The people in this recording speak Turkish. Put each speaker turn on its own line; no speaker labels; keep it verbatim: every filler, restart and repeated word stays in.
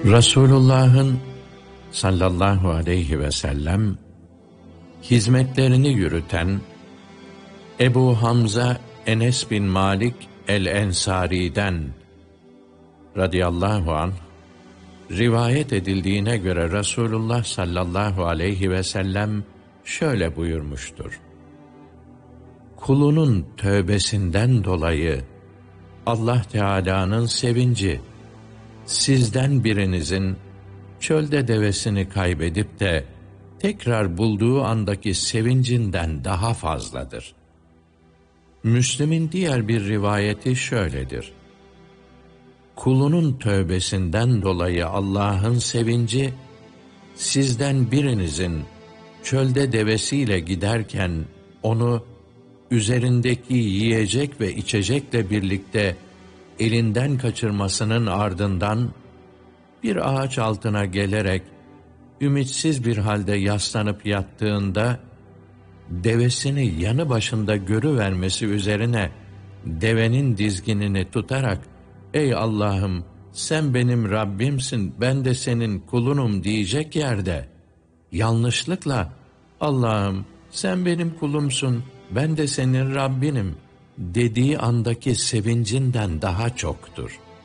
Resulullah'ın sallallahu aleyhi ve sellem hizmetlerini yürüten Ebu Hamza Enes bin Malik el-Ensari'den radıyallahu anh rivayet edildiğine göre Resulullah sallallahu aleyhi ve sellem şöyle buyurmuştur: kulunun tövbesinden dolayı Allah Teala'nın sevinci sizden birinizin çölde devesini kaybedip de tekrar bulduğu andaki sevincinden daha fazladır. Müslim'in diğer bir rivayeti şöyledir: kulunun tövbesinden dolayı Allah'ın sevinci sizden birinizin çölde devesiyle giderken onu üzerindeki yiyecek ve içecekle birlikte elinden kaçırmasının ardından bir ağaç altına gelerek ümitsiz bir halde yaslanıp yattığında devesini yanı başında görüvermesi üzerine devenin dizginini tutarak "Ey Allah'ım, sen benim Rabbimsin, ben de senin kulunum" diyecek yerde yanlışlıkla "Allah'ım, sen benim kulumsun, ben de senin Rabbinim" dediği andaki sevincinden daha çoktur.